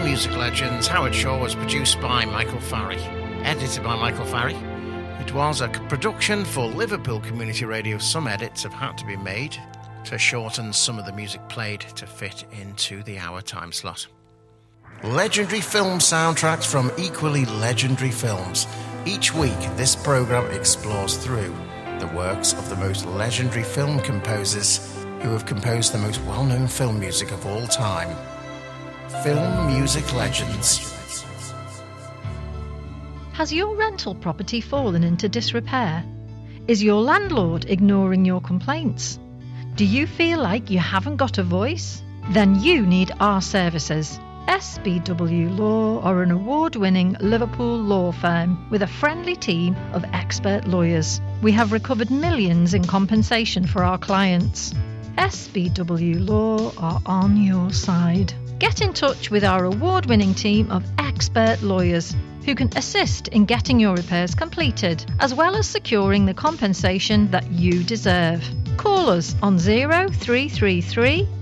Music Legends, Howard Shaw was produced by Michael Farry, edited by Michael Farry. It was a production for Liverpool Community Radio. Some edits have had to be made to shorten some of the music played to fit into the hour time slot. Legendary film soundtracks from equally legendary films. Each week, this programme explores through the works of the most legendary film composers who have composed the most well-known film music of all time. Film Music Legends. Has your rental property fallen into disrepair? Is your landlord ignoring your complaints? Do you feel like you haven't got a voice? Then you need our services. SBW Law are an award-winning Liverpool law firm with a friendly team of expert lawyers. We have recovered millions in compensation for our clients. SBW Law are on your side. Get in touch with our award-winning team of expert lawyers who can assist in getting your repairs completed, as well as securing the compensation that you deserve. Call us on 0333